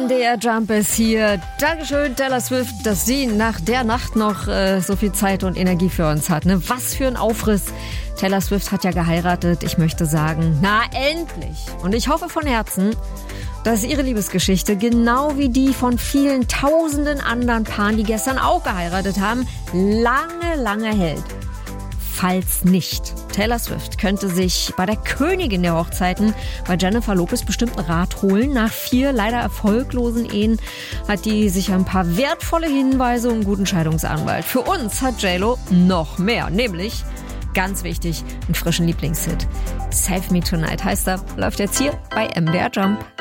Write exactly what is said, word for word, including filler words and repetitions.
M D R Jump ist hier. Dankeschön, Taylor Swift, dass sie nach der Nacht noch äh, so viel Zeit und Energie für uns hat. Ne? Was für ein Aufriss. Taylor Swift hat ja geheiratet. Ich möchte sagen, na endlich. Und ich hoffe von Herzen, dass ihre Liebesgeschichte genau wie die von vielen tausenden anderen Paaren, die gestern auch geheiratet haben, lange, lange hält. Falls nicht, Taylor Swift könnte sich bei der Königin der Hochzeiten, bei Jennifer Lopez, bestimmt einen Rat holen. Nach vier leider erfolglosen Ehen hat die sicher ein paar wertvolle Hinweise und einen guten Scheidungsanwalt. Für uns hat J-Lo noch mehr, nämlich, ganz wichtig, einen frischen Lieblingshit. Save Me Tonight heißt er, läuft jetzt hier bei M D R Jump.